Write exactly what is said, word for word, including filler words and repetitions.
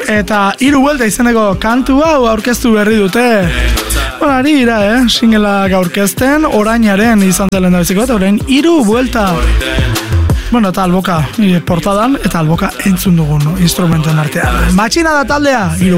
Eta hiru buelta izeneko kantu hau aurkeztu berri dute. Bueno, ari gira, eh? Singelak aurkezten, orainaren izan zelen da biziko, eta orain hiru buelta. Bueno, eta alboka e, portadan, eta alboka entzun dugun no? Instrumenten artean. Matxina da taldea, hiru